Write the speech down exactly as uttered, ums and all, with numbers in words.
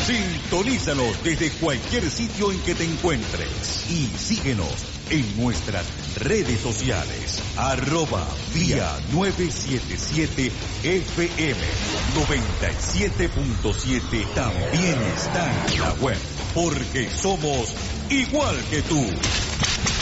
Sintonízanos desde cualquier sitio en que te encuentres y síguenos en nuestras redes sociales. Arroba Vía novecientos setenta y siete F M noventa y siete punto siete. También está en la web, porque somos igual que tú.